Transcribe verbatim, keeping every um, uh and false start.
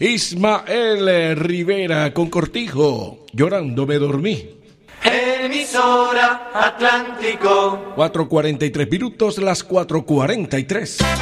Ismael Rivera con Cortijo, Llorando me dormí. Emisora Atlántico. cuatro cuarenta y tres minutos, las cuatro cuarenta y tres.